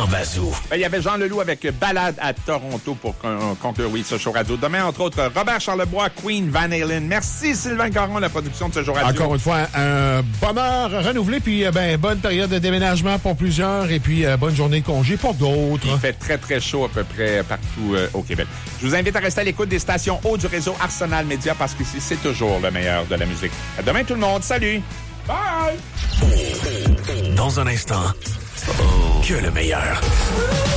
Bazou. Il y avait Jean Leloup avec Balade à Toronto pour conclure, oui, ce show radio. Demain, entre autres, Robert Charlebois, Queen, Van Halen. Merci Sylvain Caron, la production de ce show radio. Encore une fois, un bonheur renouvelé, puis bonne période de déménagement pour plusieurs, et puis bonne journée de congé pour d'autres. Il fait très, très chaud à peu près partout au Québec. Je vous invite à rester à l'écoute des stations hautes du réseau Arsenal Média, parce qu'ici, c'est toujours le meilleur de la musique. À demain, tout le monde. Salut! Bye! Dans un instant, que le meilleur.